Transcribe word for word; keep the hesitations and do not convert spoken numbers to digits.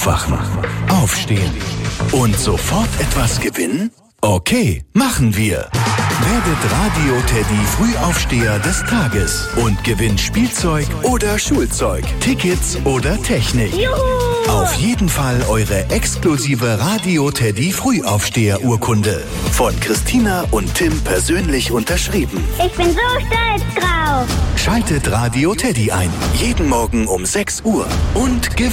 Aufwachen, aufstehen und sofort etwas gewinnen? Okay, machen wir. Werdet Radio Teddy Frühaufsteher des Tages und gewinnt Spielzeug oder Schulzeug, Tickets oder Technik. Juhu! Auf jeden Fall eure exklusive Radio Teddy Frühaufsteher Urkunde. Von Christina und Tim persönlich unterschrieben. Ich bin so stolz drauf. Schaltet Radio Teddy ein. Jeden Morgen um sechs Uhr. Und gewinnt.